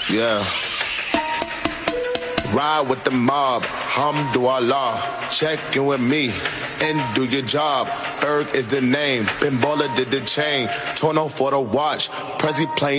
Yeah. Ride with the mob, hamdulillah. Check in with me and do your job. Ferg is the name, Ben Baller did the chain. Tono for the watch, Prezi playing.